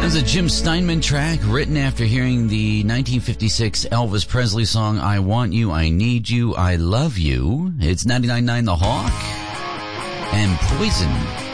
That's a Jim Steinman track written after hearing the 1956 Elvis Presley song, I Want You, I Need You, I Love You. It's 99.9 The Hawk and Poison.